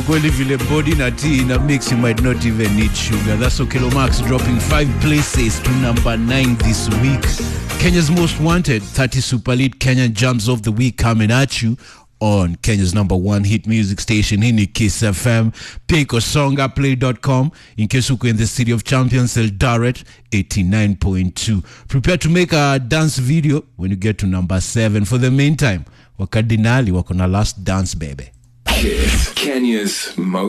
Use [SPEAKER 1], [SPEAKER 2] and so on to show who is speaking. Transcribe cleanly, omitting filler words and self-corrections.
[SPEAKER 1] Kweli vile body na tea na mix, you might not even need sugar. That's Okelo Max dropping 5 places to number 9 this week. Kenya's most wanted 30 super lead Kenyan jams of the week coming at you on Kenya's number 1 hit music station, Hini Kiss FM. Pick songaplay.com in case you're in the city of champions, Eldoret 89.2. Prepare to make a dance video when you get to number 7. For the meantime, Wakadinali wako na last dance, baby.
[SPEAKER 2] Kiss, Kenya's most